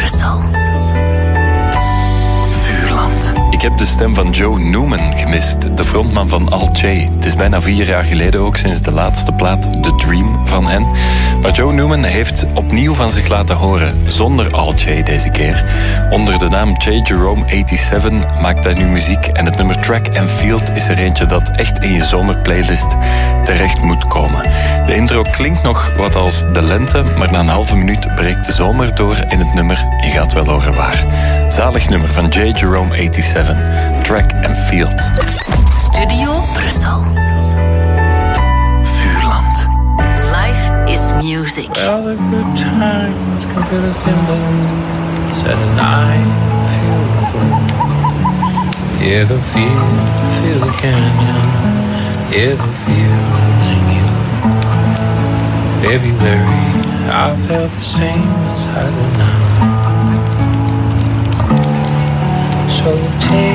Brussel. Vuurland. Ik heb de stem van Joe Newman gemist, de frontman van Al J. Het is bijna 4 jaar geleden ook sinds de laatste plaat, The Dream, van hen. Maar Joe Newman heeft opnieuw van zich laten horen, zonder Al J deze keer. Onder de naam J. Jerome 87 maakt hij nu muziek en het nummer Track and Field is er eentje dat echt in je zomerplaylist terecht moet komen. De intro klinkt nog wat als de lente, maar na een halve minuut breekt de zomer door in het nummer. Je gaat wel horen waar. Zalig nummer van J. Jerome 87, Track and Field. Studio Brussel. Vuurland. Life is music. Well, the good times come to the window, said and I feel the glow. Hear the feel the canyon, hear the feels in you. February, I felt the same as I do now. So take